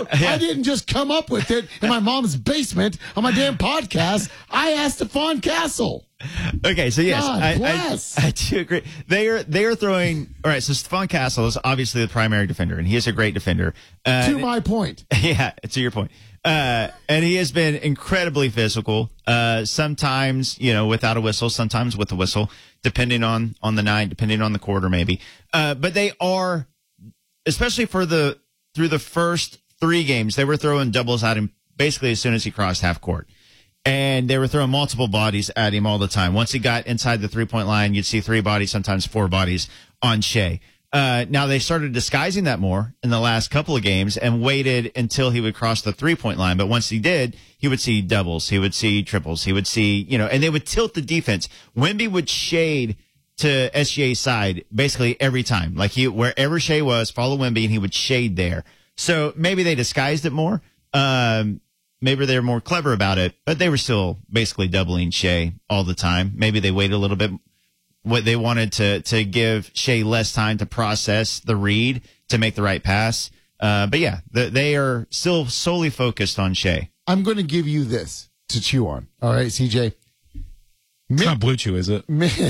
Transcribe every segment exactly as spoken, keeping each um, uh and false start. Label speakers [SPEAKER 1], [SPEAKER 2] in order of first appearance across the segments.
[SPEAKER 1] don't.
[SPEAKER 2] Yeah.
[SPEAKER 1] I didn't just come up with it in my mom's basement on my damn podcast. I asked Stephon Castle.
[SPEAKER 2] Okay, so yes,
[SPEAKER 1] God
[SPEAKER 2] I,
[SPEAKER 1] bless.
[SPEAKER 2] I, I do agree. They are they are throwing. All right, so Stephon Castle is obviously the primary defender, and he is a great defender. Uh,
[SPEAKER 1] To my point.
[SPEAKER 2] Yeah, to your point. Uh, and he has been incredibly physical. Uh, sometimes, you know, without a whistle, sometimes with a whistle, depending on, on the night, depending on the quarter, maybe. Uh, but they are, especially for the, through the first three games, they were throwing doubles at him basically as soon as he crossed half court. And they were throwing multiple bodies at him all the time. Once he got inside the three point line, you'd see three bodies, sometimes four bodies on Shea. Uh, now they started disguising that more in the last couple of games and waited until he would cross the three point line. But once he did, he would see doubles, he would see triples, he would see, you know, and they would tilt the defense. Wemby would shade to S G A's side basically every time. Like he, wherever Shea was, follow Wemby and he would shade there. So maybe they disguised it more. Um, maybe they were more clever about it, but they were still basically doubling Shea all the time. Maybe they waited a little bit. What they wanted to to give Shea less time to process the read to make the right pass. Uh, but yeah, the, they are still solely focused on Shea.
[SPEAKER 1] I'm going to give you this to chew on. All right, C J.
[SPEAKER 3] It's not Blue Chew, is it?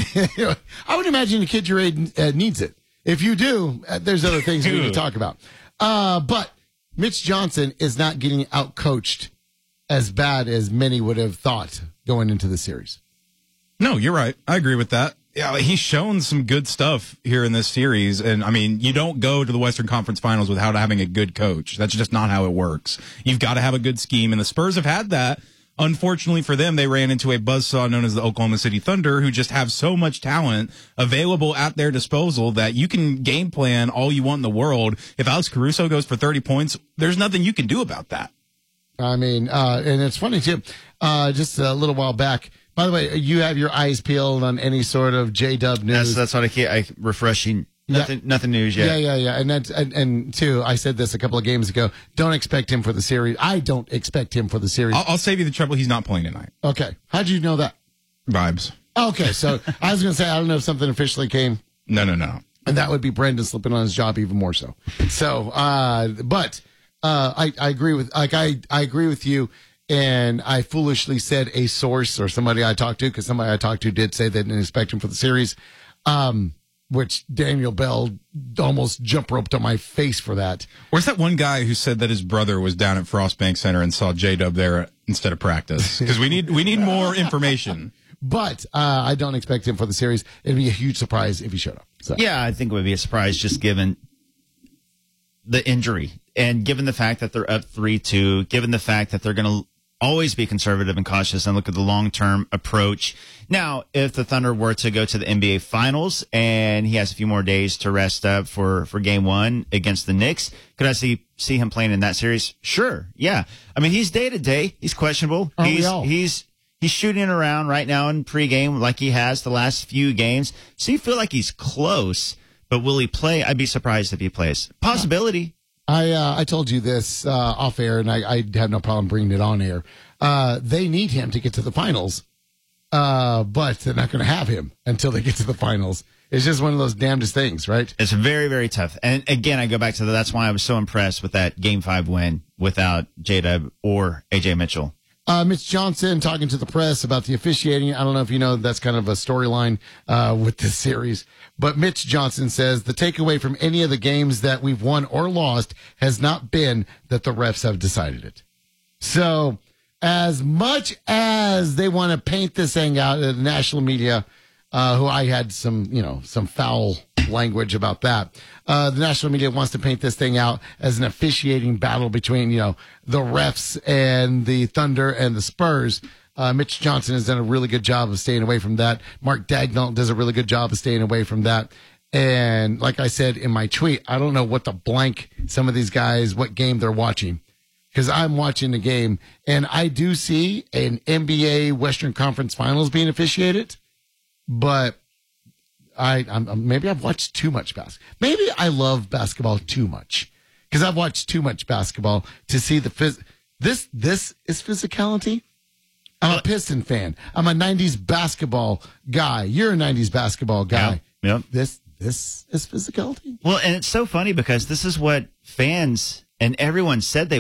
[SPEAKER 1] I would imagine a kid your age uh, needs it. If you do, uh, there's other things we need to talk about. Uh, but Mitch Johnson is not getting outcoached as bad as many would have thought going into the series.
[SPEAKER 3] No, you're right. I agree with that. Yeah, he's shown some good stuff here in this series. And, I mean, you don't go to the Western Conference Finals without having a good coach. That's just not how it works. You've got to have a good scheme, and the Spurs have had that. Unfortunately for them, they ran into a buzzsaw known as the Oklahoma City Thunder, who just have so much talent available at their disposal that you can game plan all you want in the world. If Alex Caruso goes for thirty points, there's nothing you can do about that.
[SPEAKER 1] I mean, uh, and it's funny, too. Uh, just a little while back, by the way, you have your eyes peeled on any sort of J-Dub news.
[SPEAKER 2] That's, that's what I keep I, refreshing. Nothing, yeah. nothing news yet.
[SPEAKER 1] Yeah, yeah, yeah. And that's, and, and too, I said this a couple of games ago. Don't expect him for the series. I don't expect him for the series.
[SPEAKER 3] I'll, I'll save you the trouble. He's not playing tonight.
[SPEAKER 1] Okay. How'd you know that?
[SPEAKER 3] Vibes.
[SPEAKER 1] Okay. So I was going to say, I don't know if something officially came.
[SPEAKER 3] No, no, no.
[SPEAKER 1] And that would be Brendan slipping on his job even more so. So, uh, but, uh, I, I agree with, like, I, I agree with you. And I foolishly said a source or somebody I talked to, because somebody I talked to did say they didn't expect him for the series, um, which Daniel Bell almost jump roped on my face for that.
[SPEAKER 3] Where's that one guy who said that his brother was down at Frostbank Center and saw J-Dub there instead of practice? Because we need we need more information.
[SPEAKER 1] But uh, I don't expect him for the series. It'd be a huge surprise if he showed up. So.
[SPEAKER 2] Yeah, I think it would be a surprise just given the injury and given the fact that they're up three two, given the fact that they're going to always be conservative and cautious and look at the long-term approach. Now, if the Thunder were to go to the N B A Finals and he has a few more days to rest up for, for game one against the Knicks, could I see see him playing in that series? Sure, yeah. I mean, he's day-to-day. He's questionable.
[SPEAKER 1] Aren't
[SPEAKER 2] he's
[SPEAKER 1] we all?
[SPEAKER 2] he's he's shooting around right now in pregame like he has the last few games. So you feel like he's close, but will he play? I'd be surprised if he plays. Possibility.
[SPEAKER 1] I uh, I told you this uh, off air, and I, I have no problem bringing it on air. Uh, they need him to get to the finals, uh, but they're not going to have him until they get to the finals. It's just one of those damnedest things, right?
[SPEAKER 2] It's very, very tough. And again, I go back to the, that's why I was so impressed with that Game Five win without J-Dub or A J Mitchell.
[SPEAKER 1] Uh, Mitch Johnson talking to the press about the officiating. I don't know if you know, that's kind of a storyline uh, with this series. But Mitch Johnson says the takeaway from any of the games that we've won or lost has not been that the refs have decided it. So as much as they want to paint this thing out in the national media, uh, who I had some, you know, some foul language about that. Uh, the national media wants to paint this thing out as an officiating battle between, you know, the refs and the Thunder and the Spurs. Uh, Mitch Johnson has done a really good job of staying away from that. Mark Dagnall does a really good job of staying away from that. And like I said in my tweet, I don't know what the blank some of these guys, what game they're watching. Because I'm watching the game, and I do see an N B A Western Conference Finals being officiated, but I I'm, maybe I've watched too much basketball. Maybe I love basketball too much because I've watched too much basketball to see the phys- this this is physicality. I'm a Piston fan. I'm a nineties basketball guy. You're a nineties basketball guy.
[SPEAKER 2] Yep. Yep.
[SPEAKER 1] This this is physicality.
[SPEAKER 2] Well, and it's so funny because this is what fans and everyone said they